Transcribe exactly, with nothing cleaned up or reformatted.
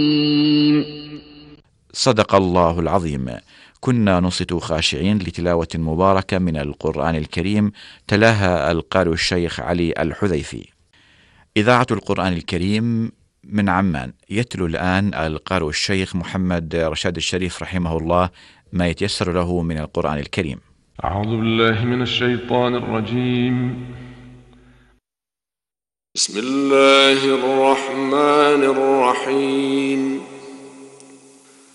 صدق الله العظيم. كنا نصت خاشعين لتلاوة مباركة من القرآن الكريم تلاها القارئ الشيخ علي الحذيفي. إذاعة القرآن الكريم من عمان يتلو الآن القارئ الشيخ محمد رشاد الشريف رحمه الله ما يتيسر له من القرآن الكريم. أعوذ بالله من الشيطان الرجيم. بسم الله الرحمن الرحيم.